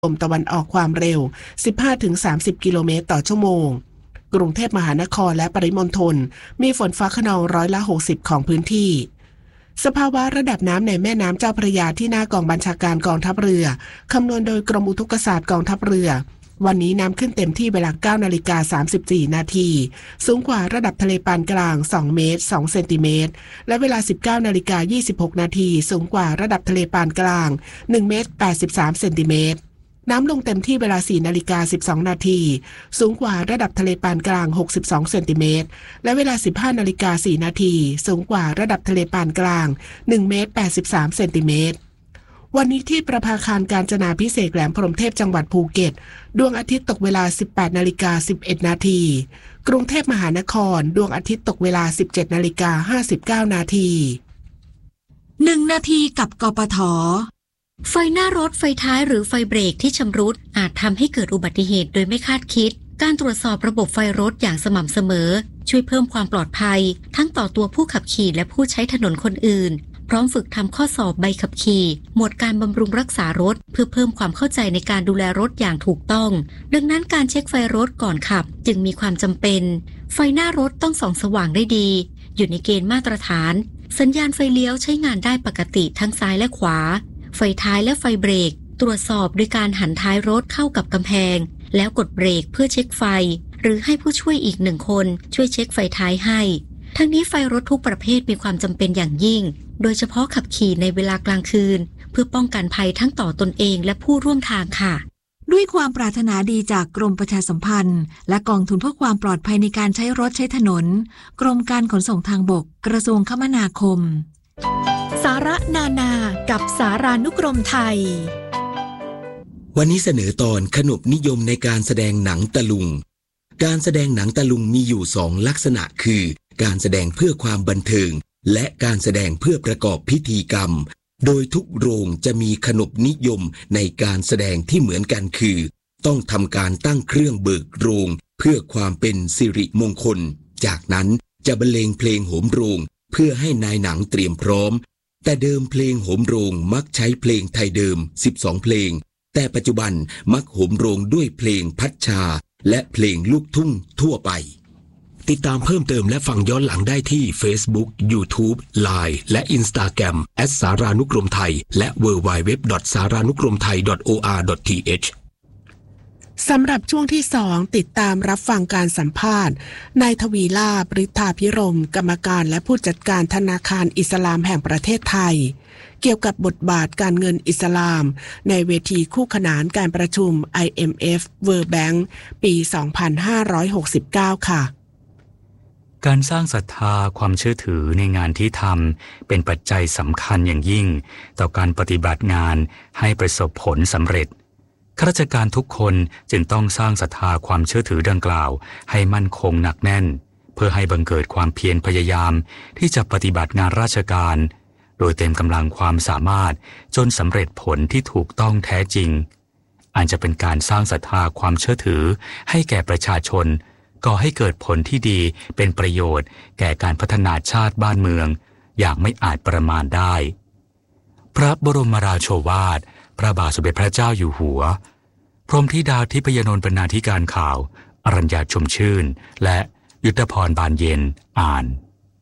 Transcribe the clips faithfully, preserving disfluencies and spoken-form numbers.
ลมตะวันออกความเร็ว สิบห้าถึงสามสิบ กิโลเมตรต่อชั่วโมงกรุงเทพมหานครและปริมณฑลมีฝนฟ้าคะนองร้อยละหกสิบของพื้นที่สภาวะระดับน้ำในแม่น้ำเจ้าพระยาที่หน้ากองบัญชาการกองทัพเรือคำนวณโดยกรมอุทกศาสตร์กองทัพเรือวันนี้น้ำขึ้นเต็มที่เวลา เก้านาฬิกาสามสิบสี่ นาทีสูงกว่าระดับทะเลปานกลางสองเมตรสองเซนติเมตรและเวลา สิบเก้านาฬิกายี่สิบหก นาทีสูงกว่าระดับทะเลปานกลางหนึ่งเมตรแปดสิบสามเซนติเมตรน้ำลงเต็มที่เวลา สี่นาฬิกาสิบสอง นาทีสูงกว่าระดับทะเลปานกลางหกสิบสองเซนติเมตรและเวลา สิบห้านาฬิกาสี่ นาทีสูงกว่าระดับทะเลปานกลางหนึ่งเมตรแปดสิบสามเซนติเมตรวันนี้ที่ประภาคารกาญจนาภิเษกแหลมพรหมเทพจังหวัดภูเก็ตดวงอาทิตย์ตกเวลา สิบแปดนาฬิกาสิบเอ็ด นาทีกรุงเทพมหานครดวงอาทิตย์ตกเวลา สิบเจ็ดนาฬิกาห้าสิบเก้า นาทีหนึ่งนาทีกับกปท.ไฟหน้ารถไฟท้ายหรือไฟเบรกที่ชำรุดอาจทำให้เกิดอุบัติเหตุโดยไม่คาดคิดการตรวจสอบระบบไฟรถอย่างสม่ำเสมอช่วยเพิ่มความปลอดภัยทั้งต่อตัวผู้ขับขี่และผู้ใช้ถนนคนอื่นพร้อมฝึกทำข้อสอบใบขับขี่หมวดการบำรุงรักษารถเพื่อเพิ่มความเข้าใจในการดูแลรถอย่างถูกต้องดังนั้นการเช็คไฟรถก่อนขับจึงมีความจำเป็นไฟหน้ารถต้องส่องสว่างได้ดีอยู่ในเกณฑ์มาตรฐานสัญญาณไฟเลี้ยวใช้งานได้ปกติทั้งซ้ายและขวาไฟท้ายและไฟเบรกตรวจสอบโดยการหันท้ายรถเข้ากับกำแพงแล้วกดเบรกเพื่อเช็คไฟหรือให้ผู้ช่วยอีกหนึ่งคนช่วยเช็คไฟท้ายให้ทั้งนี้ไฟรถทุกประเภทมีความจำเป็นอย่างยิ่งโดยเฉพาะขับขี่ในเวลากลางคืนเพื่อป้องกันภัยทั้งต่อตนเองและผู้ร่วมทางค่ะด้วยความปรารถนาดีจากกรมประชาสัมพันธ์และกองทุนเพื่อความปลอดภัยในการใช้รถใช้ถนนกรมการขนส่งทางบกกระทรวงคมนาคมสาระนานากับสารานุกรมไทยวันนี้เสนอตอนขนบนิยมในการแสดงหนังตะลุงการแสดงหนังตะลุงมีอยู่สองลักษณะคือการแสดงเพื่อความบันเทิงและการแสดงเพื่อประกอบพิธีกรรมโดยทุกโรงจะมีขนบนิยมในการแสดงที่เหมือนกันคือต้องทำการตั้งเครื่องเบิกโรงเพื่อความเป็นสิริมงคลจากนั้นจะบรรเลงเพลงโหมโรงเพื่อให้นายหนังเตรียมพร้อมแต่เดิมเพลงโหมโรงมักใช้เพลงไทยเดิมสิบสองเพลงแต่ปัจจุบันมักโหมโรงด้วยเพลงพัชชาและเพลงลูกทุ่งทั่วไปติดตามเพิ่มเติมและฟังย้อนหลังได้ที่ Facebook YouTube ไลน์ และ Instagram แอท สารานุกรมไทยและ ดับเบิลยู ดับเบิลยู ดับเบิลยู ดอท สารานุกรมไทย ดอท โอ อาร์ ดอท ที เอชสำหรับช่วงที่สองติดตามรับฟังการสัมภาษณ์นายทวีลาภ ฤทธาภิรมย์กรรมการและผู้จัดการธนาคารอิสลามแห่งประเทศไทยเกี่ยวกับบทบาทการเงินอิสลามในเวทีคู่ขนานการประชุม ไอ เอ็ม เอฟ World Bank ปี สองพันห้าร้อยหกสิบเก้า ค่ะการสร้างศรัทธาความเชื่อถือในงานที่ทำเป็นปัจจัยสำคัญอย่างยิ่งต่อการปฏิบัติงานให้ประสบผลสำเร็จข้าราชการทุกคนจึงต้องสร้างศรัทธาความเชื่อถือดังกล่าวให้มั่นคงหนักแน่นเพื่อให้บังเกิดความเพียรพยายามที่จะปฏิบัติงานราชการโดยเต็มกำลังความสามารถจนสำเร็จผลที่ถูกต้องแท้จริงอันจะเป็นการสร้างศรัทธาความเชื่อถือให้แก่ประชาชนก่อให้เกิดผลที่ดีเป็นประโยชน์แก่การพัฒนาชาติบ้านเมืองอย่างไม่อาจประมาณได้พระบรมราโชวาทพระบาทสมเด็จพระเจ้าอยู่หัวพรหมธิดาทิพยนนท์บรรณาธิการข่าวอรัญญาชมชื่นและยุทธพรบานเย็นอ่าน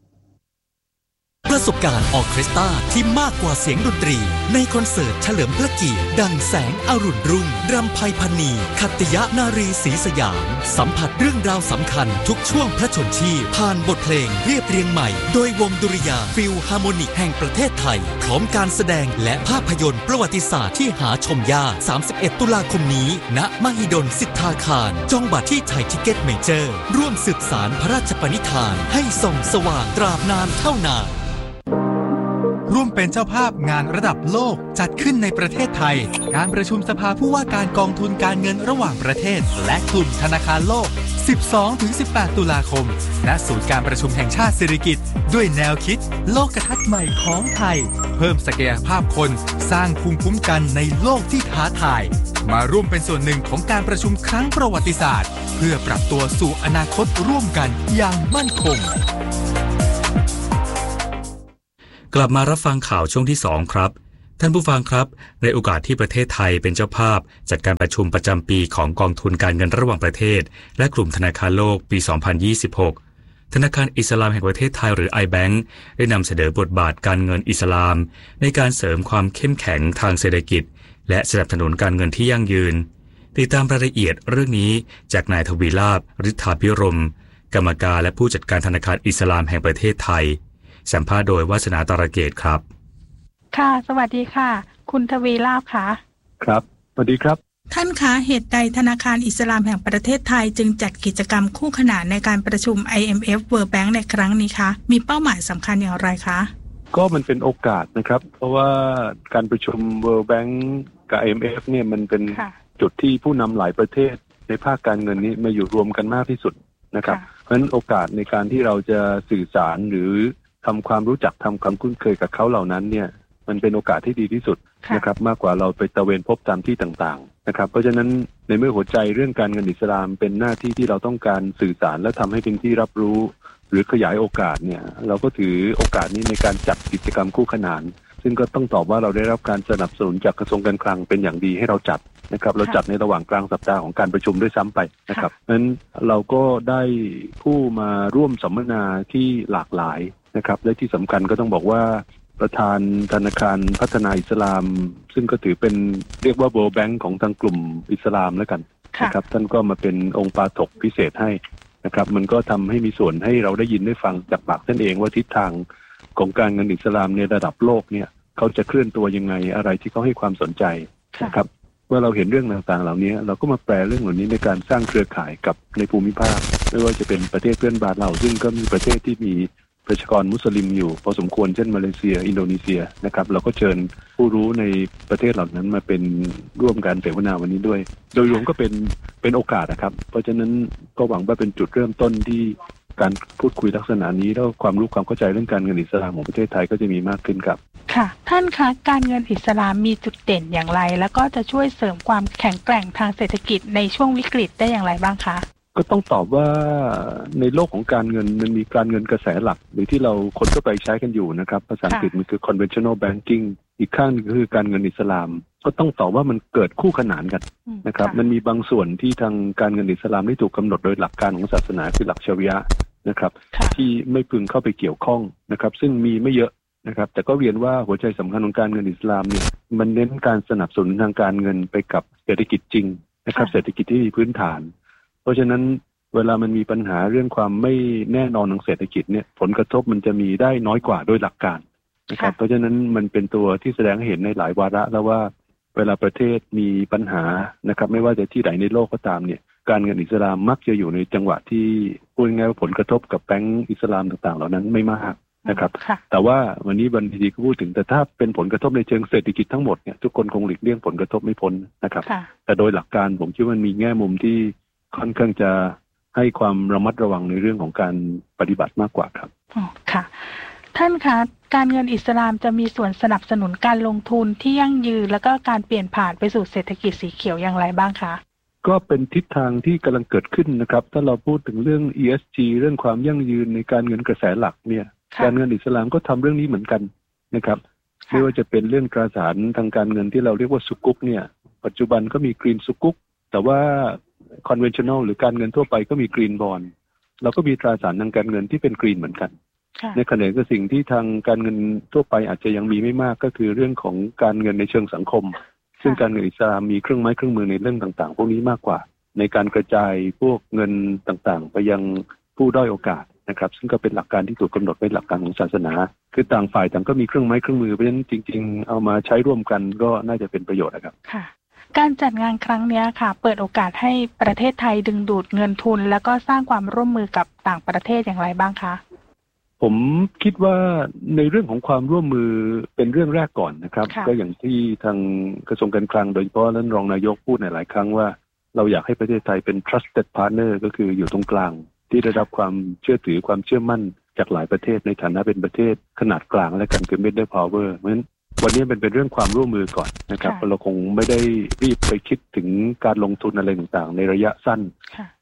ประสบการณ์ออร์เคสตราที่มากกว่าเสียงดนตรีในคอนเสิร์ตเฉลิมพระเกียรติดังแสงอรุณรุ่งรำไพพรรณีขัตติยนารีศรีสยามสัมผัสเรื่องราวสำคัญทุกช่วงพระชนชีพผ่านบทเพลงเรียบเรียงใหม่โดยวงดุริยางค์ฟิลฮาร์โมนิกแห่งประเทศไทยพร้อมการแสดงและภาพยนตร์ประวัติศาสตร์ที่หาชมยากสามสิบเอ็ดตุลาคมนี้ณมหิดลสิทธาคารจองบัตรที่ไทยทิเก็ตเมเจอร์ร่วมสืบสานพระราชปณิธานให้ส่องสว่างตราบนานเท่านานร่วมเป็นเจ้าภาพงานระดับโลกจัดขึ้นในประเทศไทยการประชุมสภาผู้ว่าการกองทุนการเงินระหว่างประเทศและกลุ่มธนาคารโลก สิบสองถึงสิบแปด ตุลาคมณศูนย์การประชุมแห่งชาติสิริกิติ์ด้วยแนวคิดโลกทัศน์ใหม่ของไทยเพิ่มศักยภาพคนสร้างภูมิคุ้มกันในโลกที่ท้าทายมาร่วมเป็นส่วนหนึ่งของการประชุมครั้งประวัติศาสตร์เพื่อปรับตัวสู่อนาคตร่วมกันอย่างมั่นคงกลับมารับฟังข่าวช่วงที่สองครับท่านผู้ฟังครับในโอกาสที่ประเทศไทยเป็นเจ้าภาพจัดการประชุมประจำปีของกองทุนการเงินระหว่างประเทศและกลุ่มธนาคารโลกปี สองพันยี่สิบหก ธนาคารอิสลามแห่งประเทศไทยหรือ ไอ แบงก์ ได้นำเสนอบทบาทการเงินอิสลามในการเสริมความเข้มแข็งทางเศรษฐกิจและสนับสนุนการเงินที่ยั่งยืนติดตามรายละเอียดเรื่องนี้จากนายทวีลาภ ฤทธาภิรมย์กรรมการและผู้จัดการธนาคารอิสลามแห่งประเทศไทยสัมภาษณ์โดยวาสนาตาระเกตครับค่ะสวัสดีค่ะคุณทวีลาภค่ะครับสวัสดีครับท่านคะเหตุใดธนาคารอิสลามแห่งประเทศไทยจึงจัดกิจกรรมคู่ขนานในการประชุม ไอ เอ็ม เอฟ World Bank ในครั้งนี้คะมีเป้าหมายสำคัญอย่างไรคะก็มันเป็นโอกาสนะครับเพราะว่าการประชุม World Bank กับ ไอ เอ็ม เอฟ เนี่ยมันเป็นจุดที่ผู้นำหลายประเทศในภาคการเงินนี้มาอยู่รวมกันมากที่สุดนะครับเพราะฉะนั้นโอกาสในการที่เราจะสื่อสารหรือทำความรู้จักทำความคุ้นเคยกับเขาเหล่านั้นเนี่ยมันเป็นโอกาสที่ดีที่สุดนะครับมากกว่าเราไปตะเวนพบตามที่ต่างๆนะครับเพราะฉะนั้นในเมื่อหัวใจเรื่องการเงินอิสลามเป็นหน้าที่ที่เราต้องการสื่อสารและทำให้เป็นที่รับรู้หรือขยายโอกาสเนี่ยเราก็ถือโอกาสนี้ในการจัดกิจกรรมคู่ขนานซึ่งก็ต้องตอบว่าเราได้รับการสนับสนุนจากกระทรวงการคลังเป็นอย่างดีให้เราจัดนะครับเราจัดในระหว่างกลางสัปดาห์ของการประชุมด้วยซ้ำไปนะครับเพราะฉะนั้นเราก็ได้ผู้มาร่วมสัมมนาที่หลากหลายนะครับและที่สำคัญก็ต้องบอกว่าประธานธนาคารพัฒนาอิสลามซึ่งก็ถือเป็นเรียกว่า World Bank ของทางกลุ่มอิสลามแล้วกันนะครับท่านก็มาเป็นองค์ปาฐกพิเศษให้นะครับมันก็ทำให้มีส่วนให้เราได้ยินได้ฟังจากปากท่านเองว่าทิศทางของการเงินอิสลามในระดับโลกเนี่ยเขาจะเคลื่อนตัวยังไงอะไรที่เขาให้ความสนใจนะครับเมื่อเราเห็นเรื่องต่างๆเหล่านี้เราก็มาแปลเรื่องเหล่านี้ในการสร้างเครือข่ายกับในภูมิภาคไม่ว่าจะเป็นประเทศเพื่อนบ้านเราซึ่งก็มีประเทศที่มีประชากรมุสลิมอยู่พอสมควรเช่นมาเลเซียอินโดนีเซียนะครับเราก็เชิญผู้รู้ในประเทศเหล่านั้นมาเป็นร่วมการเสวนาวันนี้ด้วยโดยรวมก็เป็นเป็นโอกาสนะครับเพราะฉะนั้นก็หวังว่าเป็นจุดเริ่มต้นที่การพูดคุยลักษณะนี้แล้วความรู้ความเข้าใจเรื่องการเงินอิสลามของประเทศไทยก็จะมีมากขึ้นครับค่ะท่านคะการเงินอิสลามมีจุดเด่นอย่างไรแล้วก็จะช่วยเสริมความแข็งแกร่งทางเศรษฐกิจในช่วงวิกฤตได้อย่างไรบ้างคะก็ต้องตอบว่าในโลกของการเงินมันมีการเงินกระแสหลักหรือที่เราคนทั่วไปใช้กันอยู่นะครับภาษาอังกฤษมันคือ conventional banking อีกข้างนึงก็คือการเงินอิสลามก็ต้องตอบว่ามันเกิดคู่ขนานกันนะครับมันมีบางส่วนที่ทางการเงินอิสลามได้ถูกกำหนดโดยหลักการของศาสนาคือหลักชะรีอะห์นะครับที่ไม่พึงเข้าไปเกี่ยวข้องนะครับซึ่งมีไม่เยอะนะครับแต่ก็เรียนว่าหัวใจสำคัญของการเงินอิสลามเนี่ยมันเน้นการสนับสนุนทางการเงินไปกับเศรษฐกิจจริงนะครับเศรษฐกิจที่มีพื้นฐานเพราะฉะนั้นเวลามันมีปัญหาเรื่องความไม่แน่นอนทางเศรษฐกิจเนี่ยผลกระทบมันจะมีได้น้อยกว่าโดยหลักการนะครับเพราะฉะนั้นมันเป็นตัวที่แสดงให้เห็นในหลายวาระแล้วว่าเวลาประเทศมีปัญหานะครับไม่ว่าจะที่ไหนในโลกก็ตามเนี่ยการเงินอิสลามมักจะอยู่ในจังหวะที่พูดง่ายๆว่าผลกระทบกับแบงก์อิสลามต่างๆเหล่านั้นไม่มากนะครับแต่ว่าวันนี้บัณฑิตก็พูดถึงแต่ถ้าเป็นผลกระทบในเชิงเศรษฐกิจทั้งหมดเนี่ยทุกคนคงหลีกเลี่ยงผลกระทบไม่พ้นนะครับแต่โดยหลักการผมคิดว่ามันมีแง่มุมที่ค่อนข้างจะให้ความระมัดระวังในเรื่องของการปฏิบัติมากกว่าครับอ๋อค่ะท่านคะการเงินอิสลามจะมีส่วนสนับสนุนการลงทุนที่ยั่งยืนแล้วก็การเปลี่ยนผ่านไปสู่เศรษฐกิจสีเขียวอย่างไรบ้างคะก็เป็นทิศทางที่กำลังเกิดขึ้นนะครับถ้าเราพูดถึงเรื่อง อี เอส จี เรื่องความยั่งยืนในการเงินกระแสหลักเนี่ยการเงินอิสลามก็ทำเรื่องนี้เหมือนกันนะครับไม่ว่าจะเป็นเรื่องตราสารทางการเงินที่เราเรียกว่าซุกุกเนี่ยปัจจุบันก็มีกรีนซุกุกแต่ว่าconventional หรือการเงินทั่วไปก็มี green bond เราก็มีตราสารทางการเงินที่เป็น green เหมือนกันในขณะที่สิ่งที่ทางการเงินทั่วไปอาจจะยังมีไม่มากก็คือเรื่องของการเงินในเชิงสังคมซึ่งการเงินอิสลามมีเครื่องไม้เครื่องมือในเรื่องต่างๆพวกนี้มากกว่าในการกระจายพวกเงินต่างๆไปยังผู้ด้อยโอกาสนะครับซึ่งก็เป็นหลักการที่ถูกกำหนดไว้หลักการของศาสนาคือต่างฝ่ายต่างก็มีเครื่องไม้เครื่องมือเพราะฉะนั้นจริงๆเอามาใช้ร่วมกันก็น่าจะเป็นประโยชน์นะครับการจัดงานครั้งนี้ค่ะเปิดโอกาสให้ประเทศไทยดึงดูดเงินทุนแล้วก็สร้างความร่วมมือกับต่างประเทศอย่างไรบ้างคะผมคิดว่าในเรื่องของความร่วมมือเป็นเรื่องแรกก่อนนะครับก็อย่างที่ทางกระทรวงการคลังโดยเฉพาะท่านรองนายกพูดในหลายครั้งว่าเราอยากให้ประเทศไทยเป็น trusted partner ก็คืออยู่ตรงกลางที่ได้รับความเชื่อถือความเชื่อมั่นจากหลายประเทศในฐานะเป็นประเทศขนาดกลางและกันคือ middle power เพราะฉะนั้นวันนี้เป็นเป็นเรื่องความร่วมมือก่อนนะครับเราคงไม่ได้รีบไปคิดถึงการลงทุนอะไรต่างๆในระยะสั้น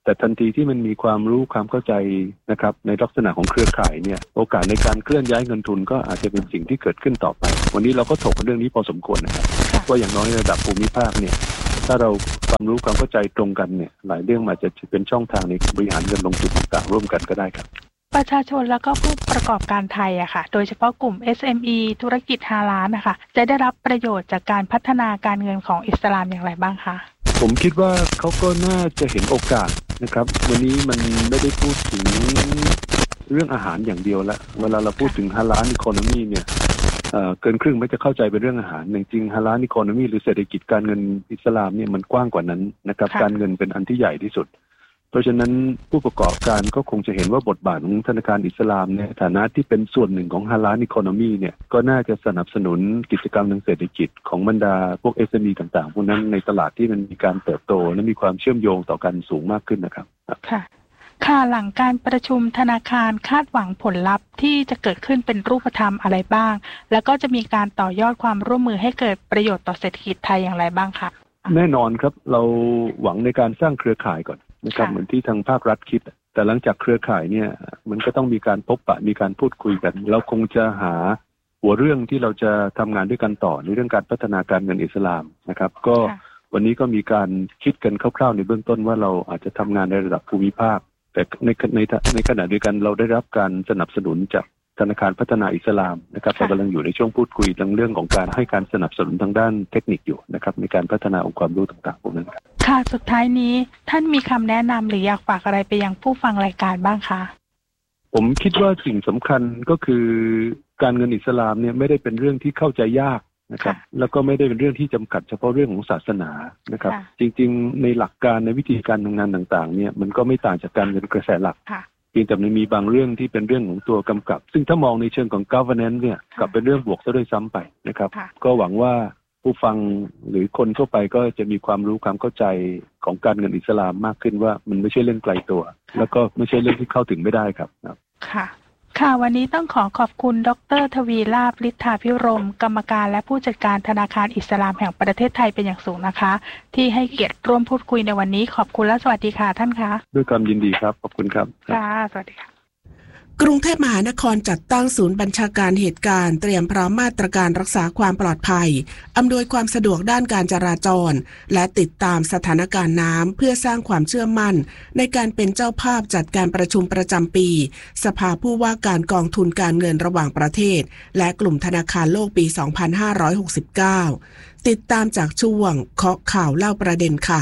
แต่ทันทีที่มันมีความรู้ความเข้าใจนะครับในลักษณะของเครือข่ายเนี่ยโอกาสในการเคลื่อนย้ายเงินทุนก็อาจจะเป็นสิ่งที่เกิดขึ้นต่อไปวันนี้เราก็ถกเรื่องนี้พอสมควรนะครับว่าอย่างน้อยในระดับภูมิภาคเนี่ยถ้าเราความรู้ความเข้าใจตรงกันเนี่ยหลายเรื่องอาจจะเป็นช่องทางในบริหารเงินลงทุนต่างๆร่วมกันก็ได้ครับประชาชนแล้วก็ผู้ประกอบการไทยอะค่ะโดยเฉพาะกลุ่ม เอส เอ็ม อี ธุรกิจฮาลาลนะคะจะได้รับประโยชน์จากการพัฒนาการเงินของอิสลามอย่างไรบ้างคะผมคิดว่าเขาก็น่าจะเห็นโอกาสนะครับวันนี้มันไม่ได้พูดถึงเรื่องอาหารอย่างเดียวละเวลาเราพูดถึงฮาลาลอีโคโนมีเนี่ยเอ่อเกินครึ่งไม่จะเข้าใจเป็นเรื่องอาหารจริงๆฮาลาลอีโคโนมีหรือเศรษฐกิจการเงินอิสลามเนี่ยมันกว้างกว่านั้นนะครับการเงินเป็นอันที่ใหญ่ที่สุดเพราะฉะนั้นผู้ประกอบการก็คงจะเห็นว่าบทบาทของธนาคารอิสลามในฐานะที่เป็นส่วนหนึ่งของฮาลาลอีโคโนมีเนี่ยก็น่าจะสนับสนุนกิจกรรมทางเศรษฐกิจของบรรดาพวก เอส เอ็ม อี ต่างๆพวกนั้นในตลาดที่มันมีการเติบโตและมีความเชื่อมโยงต่อกันสูงมากขึ้นนะครับค่ะค่ะหลังการประชุมธนาคารคาดหวังผลลัพธ์ที่จะเกิดขึ้นเป็นรูปธรรมอะไรบ้างแล้วก็จะมีการต่อยอดความร่วมมือให้เกิดประโยชน์ต่อเศรษฐกิจไทยอย่างไรบ้างคะแน่นอนครับเราหวังในการสร้างเครือข่ายก่อนนะครับเหมือนที่ทางภาครัฐคิดแต่หลังจากเครือข่ายเนี่ยมันก็ต้องมีการพบปะมีการพูดคุยกันเราคงจะหาหัวเรื่องที่เราจะทำงานด้วยกันต่อในเรื่องการพัฒนาการเงินอิสลามนะครับก็วันนี้ก็มีการคิดกันคร่าวๆในเบื้องต้นว่าเราอาจจะทำงานในระดับภูมิภาคแต่ในในในขณะเดียวกันเราได้รับการสนับสนุนจากธนาคารพัฒนาอิสลามนะครับเรากำลังอยู่ในช่วงพูดคุยเรื่องเรื่องของการให้การสนับสนุนทางด้านเทคนิคอยู่นะครับในการพัฒนาองค์ความรู้ต่างๆพวกนั้นครับค่ะสุดท้ายนี้ท่านมีคำแนะนำหรืออยากฝากอะไรไปยังผู้ฟังรายการบ้างคะผมคิดว่าสิ่งสำคัญก็คือการเงินอิสลามเนี่ยไม่ได้เป็นเรื่องที่เข้าใจยากนะครับแล้วก็ไม่ได้เป็นเรื่องที่จำกัดเฉพาะเรื่องของศาสนานะครับจริงๆในหลักการในวิธีการทำงานต่างๆเนี่ยมันก็ไม่ต่างจากการเงินกระแสหลักเพียงแต่มันมีบางเรื่องที่เป็นเรื่องของตัวกำกับซึ่งถ้ามองในเชิงของ governance เนี่ยกลับเป็นเรื่องบวกซะด้วยซ้ำไปนะครับก็หวังว่าผู้ฟังหรือคนทั่วไปก็จะมีความรู้ความเข้าใจของการเงินอิสลามมากขึ้นว่ามันไม่ใช่เรื่องไกลตัวแล้วก็ไม่ใช่เรื่องที่เข้าถึงไม่ได้ครับค่ะค่ะวันนี้ต้องขอขอบคุณดร.ทวีลาภฤทธาภิรมย์กรรมการและผู้จัดการธนาคารอิสลามแห่งประเทศไทยเป็นอย่างสูงนะคะที่ให้เกียรติร่วมพูดคุยในวันนี้ขอบคุณและสวัสดีค่ะท่านคะด้วยความยินดีครับขอบคุณครับค่ะสวัสดีค่ะกรุงเทพมหานครจัดตั้งศูนย์บัญชาการเหตุการณ์เตรียมพร้อมมาตรการรักษาความปลอดภัยอำนวยความสะดวกด้านการจราจรและติดตามสถานการณ์น้ำเพื่อสร้างความเชื่อมั่นในการเป็นเจ้าภาพจัดการประชุมประจำปีสภาผู้ว่าการกองทุนการเงินระหว่างประเทศและกลุ่มธนาคารโลกปี สองพันห้าร้อยหกสิบเก้า ติดตามจากช่วงเคาะข่าวเล่าประเด็นค่ะ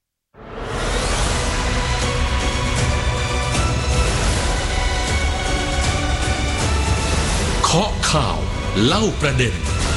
เคาะข่าวเล่าประเด็น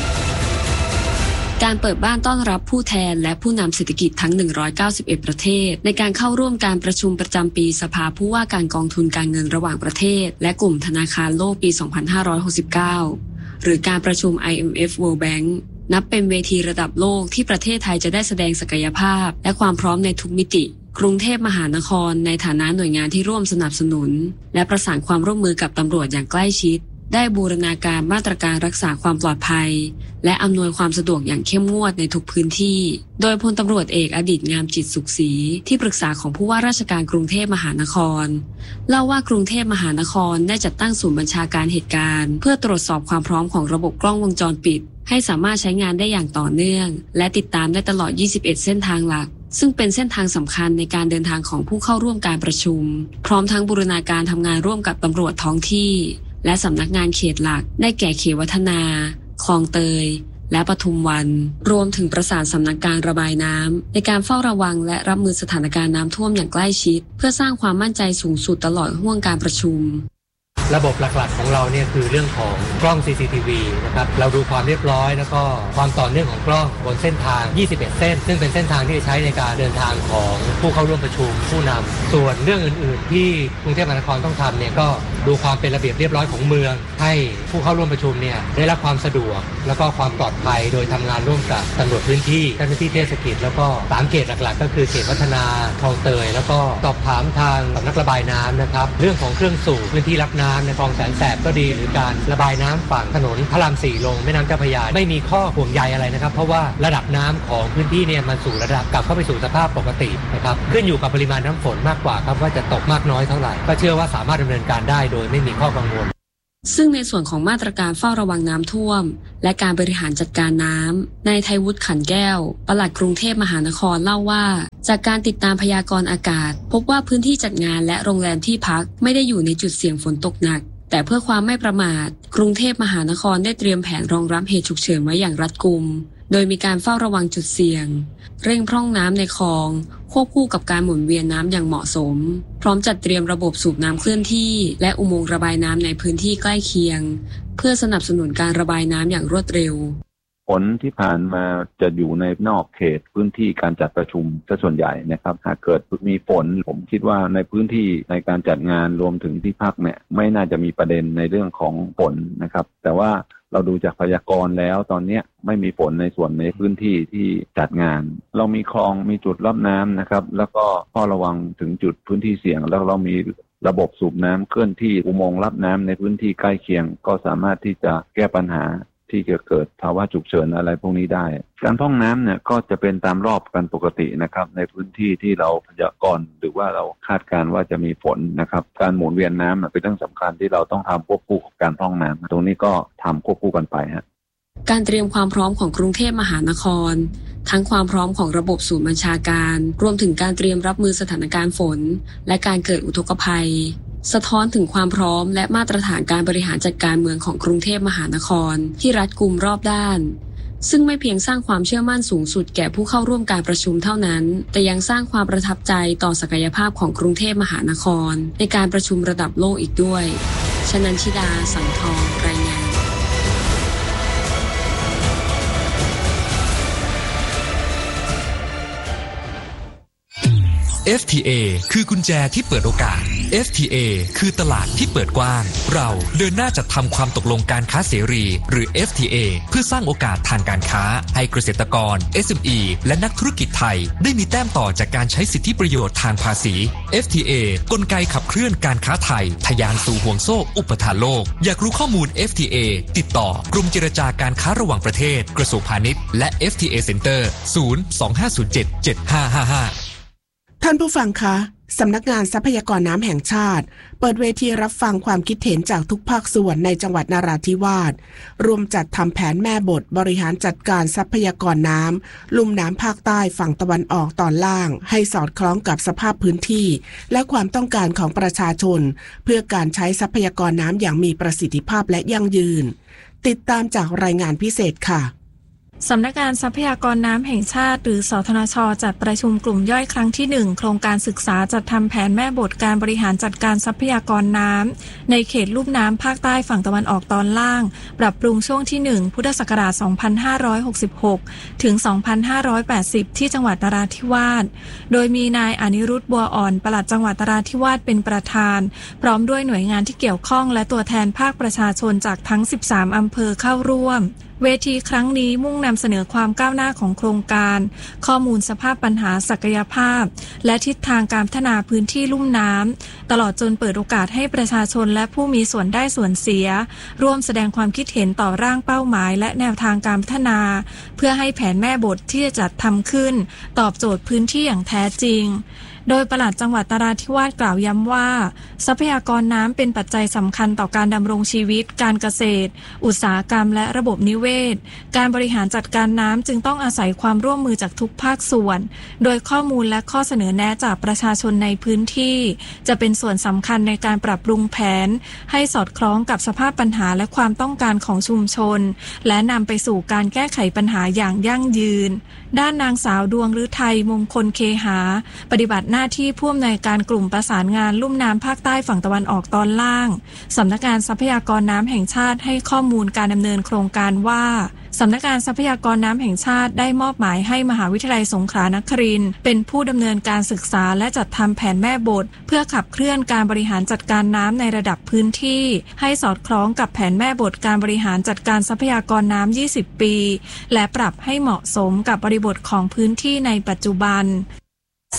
การเปิดบ้านต้อนรับผู้แทนและผู้นำเศรษฐกิจทั้งหนึ่งร้อยเก้าสิบเอ็ดประเทศในการเข้าร่วมการประชุมประจำปีสภาผู้ว่าการกองทุนการเงินระหว่างประเทศและกลุ่มธนาคารโลกปี สองพันห้าร้อยหกสิบเก้า หรือการประชุม ไอ เอ็ม เอฟ World Bank นับเป็นเวทีระดับโลกที่ประเทศไทยจะได้แสดงศักยภาพและความพร้อมในทุกมิติกรุงเทพมหานครในฐานะหน่วยงานที่ร่วมสนับสนุนและประสานความร่วมมือกับตำรวจอย่างใกล้ชิดได้บูรณาการมาตรการรักษาความปลอดภัยและอำนวยความสะดวกอย่างเข้มงวดในทุกพื้นที่โดยพลตำรวจเอกอดิษฐ์งามจิตสุขศรีที่ปรึกษาของผู้ว่าราชการกรุงเทพมหานครเล่าว่ากรุงเทพมหานครได้จัดตั้งศูนย์บัญชาการเหตุการณ์เพื่อตรวจสอบความพร้อมของระบบกล้องวงจรปิดให้สามารถใช้งานได้อย่างต่อเนื่องและติดตามได้ตลอดยี่สิบเอ็ดเส้นทางหลักซึ่งเป็นเส้นทางสำคัญในการเดินทางของผู้เข้าร่วมการประชุมพร้อมทั้งบูรณาการทำงานร่วมกับตำรวจท้องที่และสำนักงานเขตหลักได้แก่เขตวัฒนาคลองเตยและปทุมวันรวมถึงประสานสำนักการระบายน้ำในการเฝ้าระวังและรับมือสถานการณ์น้ำท่วมอย่างใกล้ชิดเพื่อสร้างความมั่นใจสูงสุดตลอดห่วงการประชุมระบบหลักๆของเราเนี่ยคือเรื่องของกล้อง ซี ซี ที วี นะครับเราดูความเรียบร้อยแล้วก็ความต่อเนื่องของกล้องบนเส้นทางยี่สิบเอ็ดเส้นซึ่งเป็นเส้นทางที่ใช้ในการเดินทางของผู้เข้าร่วมประชุมผู้นำส่วนเรื่องอื่นๆที่กรุงเทพมหานครต้องทำเนี่ยก็ดูความเป็นระเบียบเรียบร้อยของเมืองให้ผู้เข้าร่วมประชุมเนี่ยได้รับความสะดวกแล้วก็ความปลอดภัยโดยทำงานร่วมกับตำรวจพื้นที่เจ้าหน้าที่เทศกิจแล้วก็สามเขตหลักๆก็คือเขตวัฒนาคลองเตยแล้วก็สอบถามทางสำนักระบายน้ำนะครับเรื่องของเครื่องสูบพื้นที่รับน้ำำในคลองแสนแสบก็ดีหรือการระบายน้ำฝั่งถนนพระรามสี่ลงแม่น้ำเจ้าพระยาไม่มีข้อห่วงใยอะไรนะครับเพราะว่าระดับน้ำของพื้นที่เนี่ยมันสู่ระดับกลับเข้าไปสู่สภาพปกตินะครับขึ้นอยู่กับปริมาณน้ำฝนมากกว่าครับว่าจะตกมากน้อยเท่าไหร่ก็เชื่อว่าสามารถดำเนินการได้โดยไม่มีข้อกังวลซึ่งในส่วนของมาตรการเฝ้าระวังน้ำท่วมและการบริหารจัดการน้ำนายไทยวุฒิขันแก้วปลัดกรุงเทพมหานครเล่าว่าจากการติดตามพยากรณ์อากาศพบว่าพื้นที่จัดงานและโรงแรมที่พักไม่ได้อยู่ในจุดเสี่ยงฝนตกหนักแต่เพื่อความไม่ประมาทกรุงเทพมหานครได้เตรียมแผนรองรับเหตุฉุกเฉินไว้อย่างรัดกุมโดยมีการเฝ้าระวังจุดเสี่ยงเร่งพร่องน้ำในคลองควบคู่กับการหมุนเวียนน้ำอย่างเหมาะสมพร้อมจัดเตรียมระบบสูบน้ำเคลื่อนที่และอุโมงค์ระบายน้ำในพื้นที่ใกล้เคียงเพื่อสนับสนุนการระบายน้ำอย่างรวดเร็วฝนที่ผ่านมาจะอยู่ในนอกเขตพื้นที่การจัดประชุมซะส่วนใหญ่นะครับหากเกิดมีฝนผมคิดว่าในพื้นที่ในการจัดงานรวมถึงที่พักเนี่ยไม่น่าจะมีประเด็นในเรื่องของฝนนะครับแต่ว่าเราดูจากพยากรณ์แล้วตอนนี้ไม่มีฝนในส่วนในพื้นที่ที่จัดงานเรามีคลองมีจุดรับน้ำนะครับแล้วก็เฝ้าระวังถึงจุดพื้นที่เสี่ยงแล้วเรามีระบบสูบน้ำเคลื่อนที่อุโมงค์รับน้ำในพื้นที่ใกล้เคียงก็สามารถที่จะแก้ปัญหาที่จะเกิดภาวะฉุกเฉินอะไรพวกนี้ได้การพร่องน้ำเนี่ยก็จะเป็นตามรอบกันปกตินะครับในพื้นที่ที่เราพยากรณ์หรือว่าเราคาดการณ์ว่าจะมีฝนนะครับการหมุนเวียนน้ำเป็นเรื่องสำคัญที่เราต้องทำควบคู่กับการพร่องน้ำตรงนี้ก็ทำควบคู่กันไปฮะการเตรียมความพร้อมของกรุงเทพมหานครทั้งความพร้อมของระบบศูนย์บัญชาการรวมถึงการเตรียมรับมือสถานการณ์ฝนและการเกิดอุทกภัยสะท้อนถึงความพร้อมและมาตรฐานการบริหารจัดการเมืองของกรุงเทพมหานครที่รัดกุมรอบด้านซึ่งไม่เพียงสร้างความเชื่อมั่นสูงสุดแก่ผู้เข้าร่วมการประชุมเท่านั้นแต่ยังสร้างความประทับใจต่อศักยภาพของกรุงเทพมหานครในการประชุมระดับโลกอีกด้วยชนันชิดาสังทองรายงานเอฟ ที เอ คือกุญแจที่เปิดโอกาส เอฟ ที เอ คือตลาดที่เปิดกว้างเราเดินหน้าจัดทำความตกลงการค้าเสรีหรือ เอฟ ที เอ เพื่อสร้างโอกาสทางการค้าให้เกษตรกร เอส เอ็ม อี และนักธุรกิจไทยได้มีแต้มต่อจากการใช้สิทธิประโยชน์ทางภาษี เอฟ ที เอ กลไกขับเคลื่อนการค้าไทยทะยานสู่ห่วงโซ่อุปทานโลกอยากรู้ข้อมูล เอฟ ที เอ ติดต่อกรมเจรจาการค้าระหว่างประเทศกระทรวงพาณิชย์และ เอฟ ที เอ Center ศูนย์ สอง ห้า ศูนย์ เจ็ด เจ็ด ห้า ห้า ห้าท่านผู้ฟังคะสำนักงานทรัพยากรน้ำแห่งชาติเปิดเวทีรับฟังความคิดเห็นจากทุกภาคส่วนในจังหวัดนราธิวาสรวมจัดทำแผนแม่บทบริหารจัดการทรัพยากรน้ำลุ่มน้ำภาคใต้ฝั่งตะวันออกตอนล่างให้สอดคล้องกับสภาพพื้นที่และความต้องการของประชาชนเพื่อการใช้ทรัพยากรน้ำอย่างมีประสิทธิภาพและยั่งยืนติดตามจากรายงานพิเศษค่ะสำนักงานทรัพยากรน้ำแห่งชาติหรือสทนช.จัดประชุมกลุ่มย่อยครั้งที่หนึ่งโครงการศึกษาจัดทำแผนแม่บทการบริหารจัดการทรัพยากรน้ำในเขตลุ่มน้ำภาคใต้ฝั่งตะวันออกตอนล่างปรับปรุงช่วงที่หนึ่งพุทธศักราชสองพันห้าร้อยหกสิบหกถึงสองพันห้าร้อยแปดสิบที่จังหวัดนราธิวาสโดยมีนายอนิรุทธิ์บัวอ่อนปลัดจังหวัดนราธิวาสเป็นประธานพร้อมด้วยหน่วยงานที่เกี่ยวข้องและตัวแทนภาคประชาชนจากทั้งสิบสามอำเภอเข้าร่วมเวทีครั้งนี้มุ่งนำเสนอความก้าวหน้าของโครงการข้อมูลสภาพปัญหาศักยภาพและทิศทางการพัฒนาพื้นที่ลุ่มน้ำตลอดจนเปิดโอกาสให้ประชาชนและผู้มีส่วนได้ส่วนเสียร่วมแสดงความคิดเห็นต่อร่างเป้าหมายและแนวทางการพัฒนาเพื่อให้แผนแม่บทที่จะจัดทำขึ้นตอบโจทย์พื้นที่อย่างแท้จริงโดยปลัดจังหวัดนราธิวาสกล่าวย้ำว่าทรัพยากรน้ำเป็นปัจจัยสำคัญต่อการดำรงชีวิตการเกษตรอุตสาหกรรมและระบบนิเวศการบริหารจัดการน้ำจึงต้องอาศัยความร่วมมือจากทุกภาคส่วนโดยข้อมูลและข้อเสนอแนะจากประชาชนในพื้นที่จะเป็นส่วนสำคัญในการปรับปรุงแผนให้สอดคล้องกับสภาพปัญหาและความต้องการของชุมชนและนำไปสู่การแก้ไขปัญหาอย่างยั่งยืนด้านนางสาวดวงฤทัยมงคลเคหาปฏิบัติหน้าที่ผู้อำนวยการกลุ่มประสานงานลุ่มน้ำภาคใต้ฝั่งตะวันออกตอนล่างสำนักงานทรัพยากรน้ำแห่งชาติให้ข้อมูลการดำเนินโครงการว่าสำนักงานทรัพยากรน้ำแห่งชาติได้มอบหมายให้มหาวิทยาลัยสงขลานครินทร์เป็นผู้ดำเนินการศึกษาและจัดทำแผนแม่บทเพื่อขับเคลื่อนการบริหารจัดการน้ำในระดับพื้นที่ให้สอดคล้องกับแผนแม่บทการบริหารจัดการทรัพยากรน้ำยี่สิบปีและปรับให้เหมาะสมกับบริบทของพื้นที่ในปัจจุบัน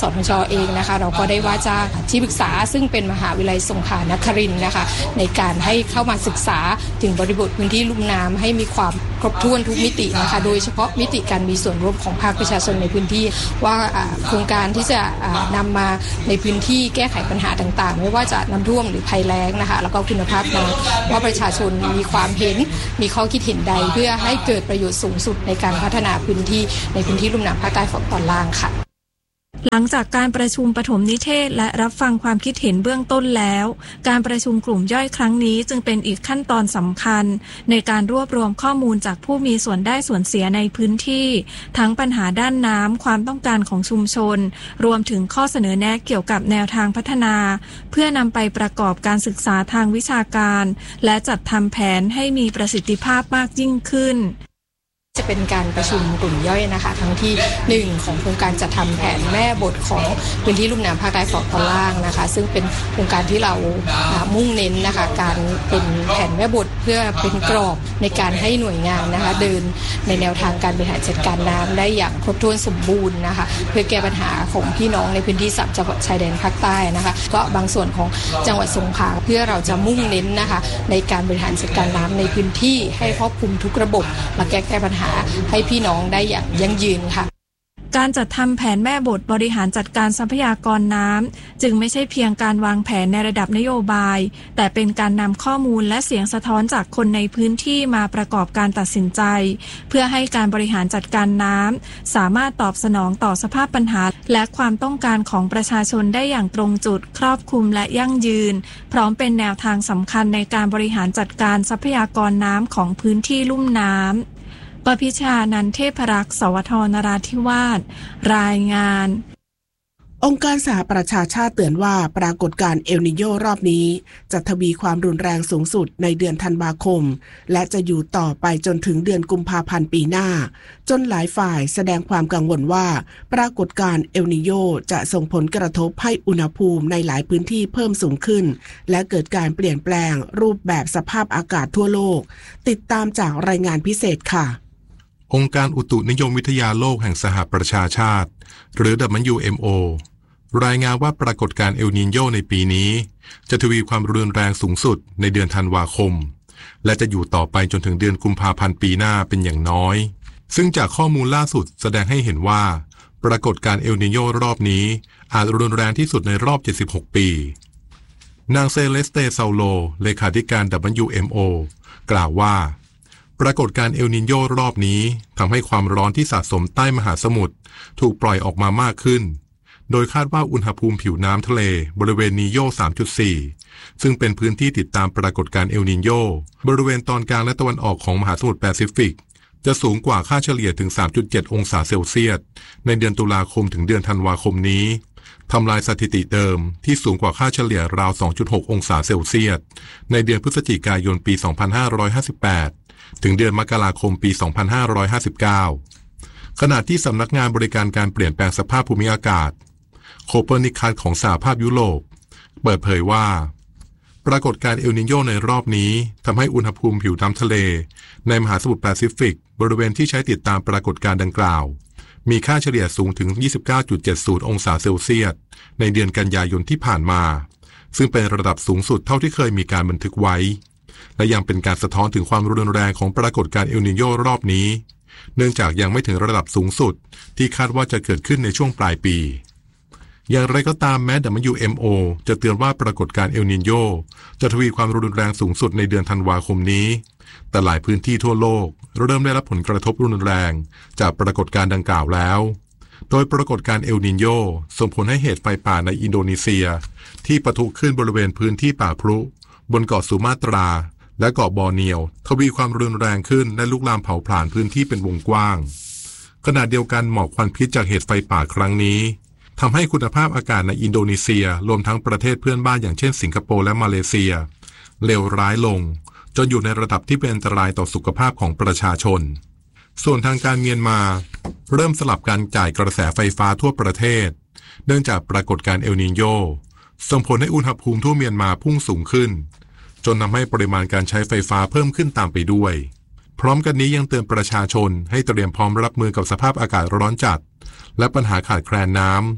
สทช.เองนะคะเราก็ได้ว่าจ้างที่ปรึกษาซึ่งเป็นมหาวิทยาลัยสงขลานครินทร์นะคะในการให้เข้ามาศึกษาถึงบริบทพื้นที่ลุ่มน้ำให้มีความครบถ้วนทุกมิตินะคะโดยเฉพาะมิติการมีส่วนร่วมของภาคประชาชนในพื้นที่ว่าโครงการที่จะนำมาในพื้นที่แก้ไขปัญหาต่างๆไม่ว่าจะน้ำท่วมหรือภัยแล้งนะคะแล้วก็คุณภาพน้ำว่าประชาชนมีความเห็นมีข้อคิดเห็นใดเพื่อให้เกิดประโยชน์สูงสุดในการพัฒนาพื้นที่ในพื้นที่ลุ่มน้ำภาคใต้ฝั่งตอนล่างค่ะหลังจากการประชุมปฐมนิเทศและรับฟังความคิดเห็นเบื้องต้นแล้วการประชุมกลุ่มย่อยครั้งนี้จึงเป็นอีกขั้นตอนสำคัญในการรวบรวมข้อมูลจากผู้มีส่วนได้ส่วนเสียในพื้นที่ทั้งปัญหาด้านน้ำความต้องการของชุมชนรวมถึงข้อเสนอแนะเกี่ยวกับแนวทางพัฒนาเพื่อนำไปประกอบการศึกษาทางวิชาการและจัดทำแผนให้มีประสิทธิภาพมากยิ่งขึ้นจะเป็นการประชุมกลุ่มย่อยนะคะทั้งที่หนึ่งของโครงการจัดทำแผนแม่บทของพื้นที่ลุ่มน้ำภาคใต้ฝั่งตอนล่างนะคะซึ่งเป็นโครงการที่เรามุ่งเน้นนะคะการเป็นแผนแม่บทเพื่อเป็นกรอบในการให้หน่วยงานนะคะเดินในแนวทางการบริหารจัดการน้ำได้อย่างครบถ้วนสมบูรณ์นะคะเพื่อแก้ปัญหาของพี่น้องในพื้นที่สามจังหวัดชายแดนภาคใต้นะคะก็บางส่วนของจังหวัดสงขลาเพื่อเราจะมุ่งเน้นนะคะในการบริหารจัดการน้ำในพื้นที่ให้ครอบคลุมทุกระบบและแก้แก้ปัญหาให้พี่น้องได้อย่างยั่งยืนค่ะการจัดทำแผนแม่บทบริหารจัดการทรัพยากรน้ำจึงไม่ใช่เพียงการวางแผนในระดับนโยบายแต่เป็นการนำข้อมูลและเสียงสะท้อนจากคนในพื้นที่มาประกอบการตัดสินใจเพื่อให้การบริหารจัดการน้ำสามารถตอบสนองต่อสภาพปัญหาและความต้องการของประชาชนได้อย่างตรงจุดครอบคลุมและยั่งยืนพร้อมเป็นแนวทางสำคัญในการบริหารจัดการทรัพยากรน้ำของพื้นที่ลุ่มน้ำปพิชานันเทพรักษ์สวทนราธิวาสรายงานองค์การสหประชาชาติเตือนว่าปรากฏการณ์เอลนิโญรอบนี้จะทวีความรุนแรงสูงสุดในเดือนธันวาคมและจะอยู่ต่อไปจนถึงเดือนกุมภาพันธ์ปีหน้าจนหลายฝ่ายแสดงความกังวลว่าปรากฏการณ์เอลนิโญจะส่งผลกระทบให้อุณหภูมิในหลายพื้นที่เพิ่มสูงขึ้นและเกิดการเปลี่ยนแปลงรูปแบบสภาพอากาศทั่วโลกติดตามจากรายงานพิเศษค่ะองค์การอุตุนิยมวิทยาโลกแห่งสหประชาชาติหรือ ดับเบิลยู เอ็ม โอ รายงานว่าปรากฏการณ์เอลนีโญในปีนี้จะทวีความรุนแรงสูงสุดในเดือนธันวาคมและจะอยู่ต่อไปจนถึงเดือนกุมภาพันธ์ปีหน้าเป็นอย่างน้อยซึ่งจากข้อมูลล่าสุดแสดงให้เห็นว่าปรากฏการณ์เอลนีโญรอบนี้อาจรุนแรงที่สุดในรอบเจ็ดสิบหกปีนางเซเลสเตซาโลเลขาธิการ ดับเบิลยู เอ็ม โอ กล่าวว่าปรากฏการณ์เอลนีโญรอบนี้ทำให้ความร้อนที่สะสมใต้มหาสมุทรถูกปล่อยออกมามากขึ้นโดยคาดว่าอุณหภูมิผิวน้ำทะเลบริเวณนีโญ สามจุดสี่ ซึ่งเป็นพื้นที่ติดตามปรากฏการณ์เอลนีโญบริเวณตอนกลางและตะวันออกของมหาสมุทรแปซิฟิกจะสูงกว่าค่าเฉลี่ยถึง สามจุดเจ็ด องศาเซลเซียสในเดือนตุลาคมถึงเดือนธันวาคมนี้ทำลายสถิติเดิมที่สูงกว่าค่าเฉลี่ยราว สองจุดหก องศาเซลเซียสในเดือนพฤศจิกายนปี สองพันห้าร้อยห้าสิบแปดถึงเดือนมกราคมปี สองพันห้าร้อยห้าสิบเก้า ขณะที่สำนักงานบริการการเปลี่ยนแปลงสภาพภูมิอากาศโคเปอร์นิคัสของสหภาพยุโรปเปิดเผยว่าปรากฏการณ์เอลนีโญในรอบนี้ทำให้อุณหภูมิผิวน้ำทะเลในมหาสมุทรแปซิฟิกบริเวณที่ใช้ติดตามปรากฏการณ์ดังกล่าวมีค่าเฉลี่ยสูงถึง ยี่สิบเก้าจุดเจ็ดศูนย์ องศาเซลเซียสในเดือนกันยายนที่ผ่านมาซึ่งเป็นระดับสูงสุดเท่าที่เคยมีการบันทึกไว้และยังเป็นการสะท้อนถึงความรุนแรงของปรากฏการณ์เอลนีโญรอบนี้เนื่องจากยังไม่ถึงระดับสูงสุดที่คาดว่าจะเกิดขึ้นในช่วงปลายปีอย่างไรก็ตามแม้ ดับเบิลยู เอ็ม โอ จะเตือนว่าปรากฏการณ์เอลนีโญจะทวีความรุนแรงสูงสุดในเดือนธันวาคมนี้แต่หลายพื้นที่ทั่วโลกเริ่มได้รับผลกระทบรุนแรงจากปรากฏการณ์ดังกล่าวแล้วโดยปรากฏการณ์เอลนีโญส่งผลให้เหตุไฟป่าในอินโดนีเซียที่ปะทุขึ้นบริเวณพื้นที่ป่าพรุบนเกาะสุมาตราและเกาะบอร์เนียวทวีความรุนแรงขึ้นและลุกลามเผาผลาญพื้นที่เป็นวงกว้างขณะเดียวกันหมอกควันพิษจากเหตุไฟป่าครั้งนี้ทำให้คุณภาพอากาศในอินโดนีเซียรวมทั้งประเทศเพื่อนบ้านอย่างเช่นสิงคโปร์และมาเลเซียเลวร้ายลงจนอยู่ในระดับที่เป็นอันตรายต่อสุขภาพของประชาชนส่วนทางการเมียนมาเริ่มสลับการจ่ายกระแสไฟฟ้าทั่วประเทศเนื่องจากปรากฏการณ์เอลนีโญส่งผลให้อุณหภูมิทั่วเมียนมาพุ่งสูงขึ้นจนทำให้ปริมาณการใช้ไฟฟ้าเพิ่มขึ้นตามไปด้วยพร้อมกันนี้ยังเตือนประชาชนให้เตรียมพร้อมรับมือกับสภาพอากาศร้อนจัดและปัญหาขาดแคลนน้ำ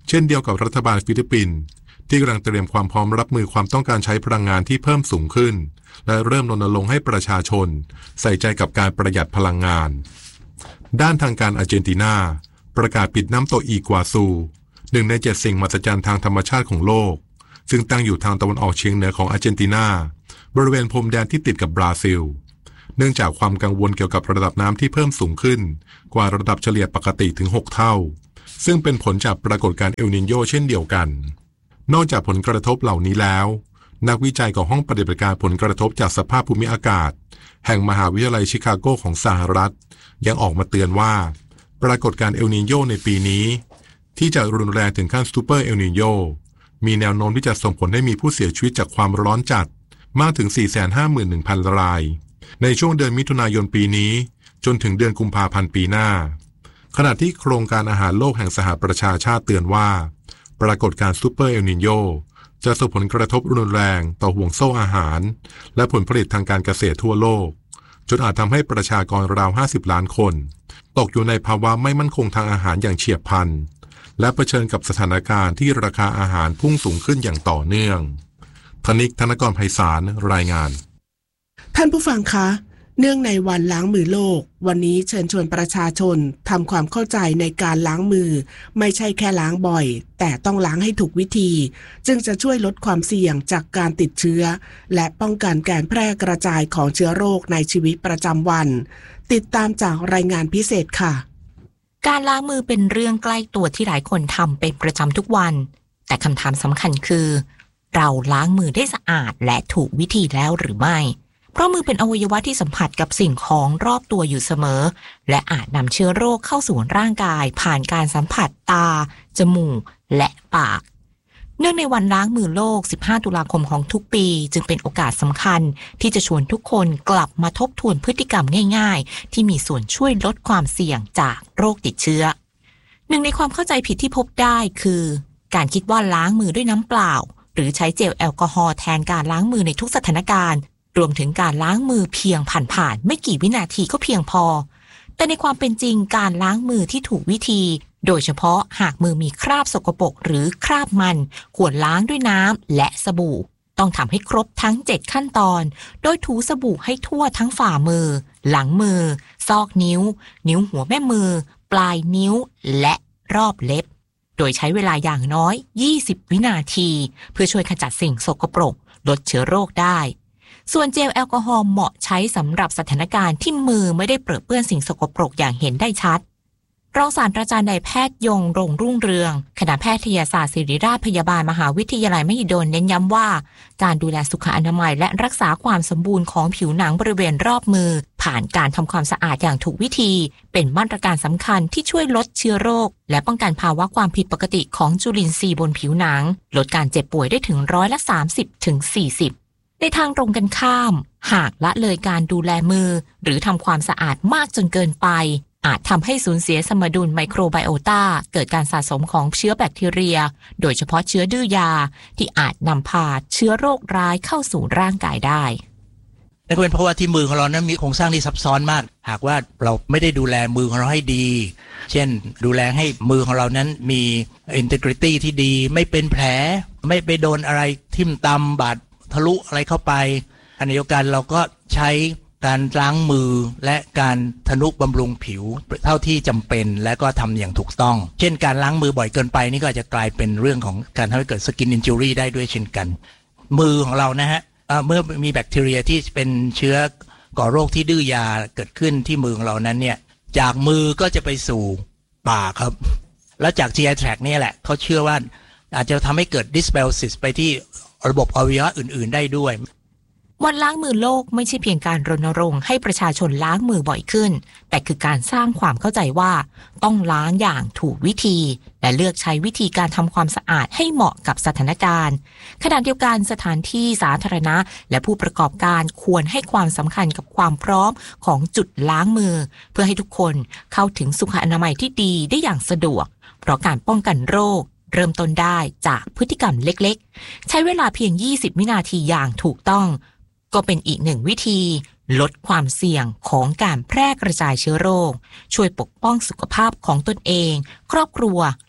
เช่นเดียวกับรัฐบาลฟิลิปปินส์ที่กำลังเตรียมความพร้อมรับมือความต้องการใช้พลังงานที่เพิ่มสูงขึ้นและเริ่มรณรงค์ให้ประชาชนใส่ใจกับการประหยัดพลังงานด้านทางการอาร์เจนตินาประกาศปิดน้ำตกอีกัวซูหนึ่งในเจ็ดสิ่งมหัศจรรย์ทางธรรมชาติของโลกซึ่งตั้งอยู่ทางตะวันออกเฉียงเหนือของอาร์เจนตินาบริเวณพรมแดนที่ติดกับบราซิลเนื่องจากความกังวลเกี่ยวกับระดับน้ำที่เพิ่มสูงขึ้นกว่าระดับเฉลี่ยปกติถึงหกเท่าซึ่งเป็นผลจากปรากฏการณ์เอลนิโญเช่นเดียวกันนอกจากผลกระทบเหล่านี้แล้วนักวิจัยของห้องปฏิบัติการผลกระทบจากสภาพภูมิอากาศแห่งมหาวิทยาลัยชิคาโกของสหรัฐยังออกมาเตือนว่าปรากฏการณ์เอลนิโญในปีนี้ที่จะรุนแรงถึงขั้นซูเปอร์เอลนิโญมีแนวโน้มที่จะส่งผลให้มีผู้เสียชีวิตจากความร้อนจัดมากถึง สี่แสนห้าหมื่นหนึ่งพัน รายในช่วงเดือนมิถุนายนปีนี้จนถึงเดือนกุมภาพันธ์ปีหน้าขณะที่โครงการอาหารโลกแห่งสหประชาชาติเตือนว่าปรากฏการณ์ซูเปอร์เอลนิโญจะส่งผลกระทบรุนแรงต่อห่วงโซ่อาหารและผลผลิตทางการเกษตรทั่วโลกจนอาจทำให้ประชากรราวห้าสิบล้านคนตกอยู่ในภาวะไม่มั่นคงทางอาหารอย่างเฉียบพลันและเผชิญกับสถานการณ์ที่ราคาอาหารพุ่งสูงขึ้นอย่างต่อเนื่องธนิก ธนกรไพศาลรายงานท่านผู้ฟังคะเนื่องในวันล้างมือโลกวันนี้เชิญชวนประชาชนทำความเข้าใจในการล้างมือไม่ใช่แค่ล้างบ่อยแต่ต้องล้างให้ถูกวิธีจึงจะช่วยลดความเสี่ยงจากการติดเชื้อและป้องกันการแพร่กระจายของเชื้อโรคในชีวิตประจำวันติดตามจากรายงานพิเศษค่ะการล้างมือเป็นเรื่องใกล้ตัวที่หลายคนทำเป็นประจำทุกวันแต่คำถามสำคัญคือเราล้างมือได้สะอาดและถูกวิธีแล้วหรือไม่เพราะมือเป็นอวัยวะที่สัมผัสกับสิ่งของรอบตัวอยู่เสมอและอาจนำเชื้อโรคเข้าสู่ร่างกายผ่านการสัมผัสตาจมูกและปากเนื่องในวันล้างมือโลกสิบห้าตุลาคมของทุกปีจึงเป็นโอกาสสำคัญที่จะชวนทุกคนกลับมาทบทวนพฤติกรรมง่ายๆที่มีส่วนช่วยลดความเสี่ยงจากโรคติดเชื้อหนึ่งในความเข้าใจผิดที่พบได้คือการคิดว่าล้างมือด้วยน้ำเปล่าหรือใช้เจลแอลกอฮอล์แทนการล้างมือในทุกสถานการณ์รวมถึงการล้างมือเพียงผ่านๆไม่กี่วินาทีก็เพียงพอแต่ในความเป็นจริงการล้างมือที่ถูกวิธีโดยเฉพาะหากมือมีคราบสกปรกหรือคราบมันควรล้างด้วยน้ำและสบู่ต้องทำให้ครบทั้งเจ็ดขั้นตอนโดยถูสบู่ให้ทั่วทั้งฝ่ามือหลังมือซอกนิ้วนิ้วหัวแม่มือปลายนิ้วและรอบเล็บโดยใช้เวลาอย่างน้อยยี่สิบวินาทีเพื่อช่วยขจัดสิ่งสกปรกลดเชื้อโรคได้ส่วนเจลแอลกอฮอล์เหมาะใช้สำหรับสถานการณ์ที่มือไม่ได้เปรอะเปื้อนสิ่งสกปรกอย่างเห็นได้ชัดรองศาสตราจารย์นายแพทย์ยงรงรุ่งเรืองคณะแพทยศาสตร์ศิริราชพยาบาลมหาวิทยาลัยมหิดลเน้นย้ำว่าการดูแลสุขอนามัยและรักษาความสมบูรณ์ของผิวหนังบริเวณรอบมือผ่านการทำความสะอาดอย่างถูกวิธีเป็นมาตรการสำคัญที่ช่วยลดเชื้อโรคและป้องกันภาวะความผิดปกติของจุลินทรีย์บนผิวหนังลดการเจ็บป่วยได้ถึงร้อยละ สามสิบถึงสี่สิบในทางตรงกันข้ามหากละเลยการดูแลมือหรือทำความสะอาดมากจนเกินไปอาจทำให้สูญเสียสมดุลไมโครไบโอตาเกิดการสะสมของเชื้อแบคทีเรียโดยเฉพาะเชื้อดื้อยาที่อาจนำพาเชื้อโรคร้ายเข้าสู่ร่างกายได้นั่นก็เป็นเพราะว่าที่มือของเรานั้นมีโครงสร้างที่ซับซ้อนมากหากว่าเราไม่ได้ดูแลมือของเราให้ดีเช่นดูแลให้มือของเรานั้นมี integrity ที่ดีไม่เป็นแผลไม่ไปโดนอะไรทิ่มตำบาดทะลุอะไรเข้าไปขณะเดียวกันเราก็ใช้การล้างมือและการทนุบำรุงผิวเท่าที่จำเป็นและก็ทำอย่างถูกต้องเช่นการล้างมือบ่อยเกินไปนี่ก็จะกลายเป็นเรื่องของการทำให้เกิด skin injury ได้ด้วยเช่นกันมือของเรานะฮะเมื่อมีแบคทีเรียที่เป็นเชื้อก่อโรคที่ดื้อยาเกิดขึ้นที่มือของเรานั้นเนี่ยจากมือก็จะไปสู่ปากครับแล้วจาก จี ไอ tract นี่แหละเขาเชื่อว่าอาจจะทำให้เกิด dysbiosis ไปที่ระบบอวัยวะอื่นๆได้ด้วยวันล้างมือโลกไม่ใช่เพียงการรณรงค์ให้ประชาชนล้างมือบ่อยขึ้นแต่คือการสร้างความเข้าใจว่าต้องล้างอย่างถูกวิธีและเลือกใช้วิธีการทำความสะอาดให้เหมาะกับสถานการณ์ขณะเดียวกันสถานที่สาธารณะและผู้ประกอบการควรให้ความสำคัญกับความพร้อมของจุดล้างมือเพื่อให้ทุกคนเข้าถึงสุขอนามัยที่ดีได้อย่างสะดวกเพราะการป้องกันโรคเริ่มต้นได้จากพฤติกรรมเล็กๆใช้เวลาเพียงยี่สิบวินาทีอย่างถูกต้องก็เป็นอีกหนึ่งวิธีลดความเสี่ยงของการแพร่กระจายเชื้อโรคช่วยปกป้องสุขภาพของตนเองครอบครัว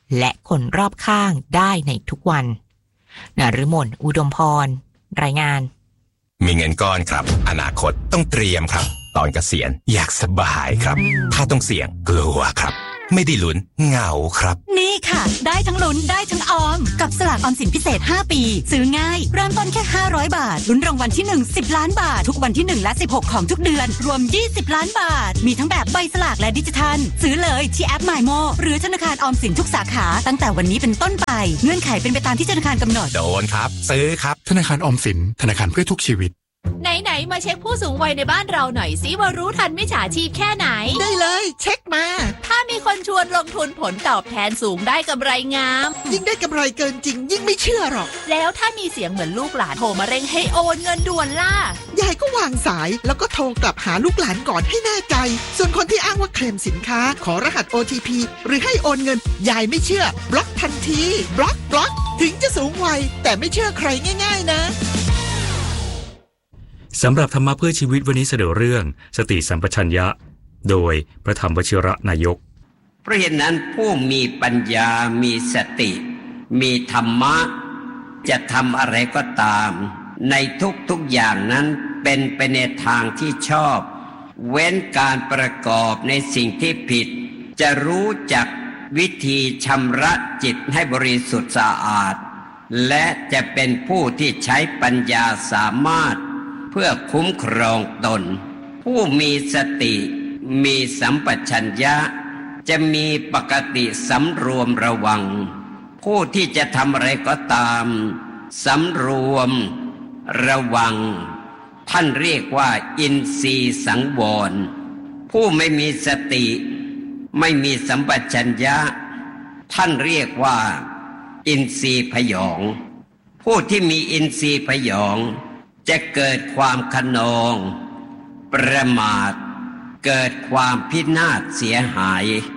และคนรอบข้างได้ในทุกวันนฤมลอุดมพรรายงานมีเงินก้อนครับอนาคตต้องเตรียมครับตอนเกษียณอยากสบายครับถ้าต้องเสี่ยงกลัวครับไม่ได้ลุ้นเหงาครับนี่ค่ะได้ทั้งลุ้นได้ทั้งออมกับสลากออมสินพิเศษห้าปีซื้อง่ายเริ่มต้นแค่ห้าร้อยบาทลุ้นรางวัลที่หนึ่ง สิบล้านบาททุกวันที่หนึ่งและสิบหกของทุกเดือนรวมยี่สิบล้านบาทมีทั้งแบบใบสลากและดิจิทัลซื้อเลยที่แอป MyMo หรือธนาคารออมสินทุกสาขาตั้งแต่วันนี้เป็นต้นไปเงื่อนไขเป็นไปตามที่ธนาคารกำหนดโดนครับซื้อครับธนาคารออมสินธนาคารเพื่อทุกชีวิตไหนๆมาเช็คผู้สูงวัยในบ้านเราหน่อยสิว่ารู้ทันมิจฉาชีพแค่ไหนได้เลยเช็คมาถ้ามีคนชวนลงทุนผลตอบแทนสูงได้กำไรงามยิ่งได้กำไรเกินจริงยิ่งไม่เชื่อหรอกแล้วถ้ามีเสียงเหมือนลูกหลานโทรมาเร่งให้โอนเงินด่วนล่ะยายก็วางสายแล้วก็โทรกลับหาลูกหลานก่อนให้แน่ใจส่วนคนที่อ้างว่าเคลมสินค้าขอรหัส โอ ที พี หรือให้โอนเงินยายไม่เชื่อบล็อกทันทีบล็อกบล็อกถึงจะสูงวัยแต่ไม่เชื่อใครง่ายๆนะสำหรับธรรมะเพื่อชีวิตวันนี้เสนอเรื่องสติสัมปชัญญะโดยพระธรรมวชิระนายกเพราะเหตุนั้นผู้มีปัญญามีสติมีธรรมะจะทำอะไรก็ตามในทุกๆอย่างนั้นเป็นไปในทางที่ชอบเว้นการประกอบในสิ่งที่ผิดจะรู้จักวิธีชำระจิตให้บริสุทธิ์สะอาดและจะเป็นผู้ที่ใช้ปัญญาสามารถเพื่อคุ้มครองตนผู้มีสติมีสัมปชัญญะจะมีปกติสำรวมระวังผู้ที่จะทำอะไรก็ตามสำรวมระวังท่านเรียกว่าอินทรีย์สังวรผู้ไม่มีสติไม่มีสัมปชัญญะท่านเรียกว่าอินทรีย์พยองผู้ที่มีอินทรีย์พยองจะเกิดความขนองประมาทเกิดความพินาศเสียหาย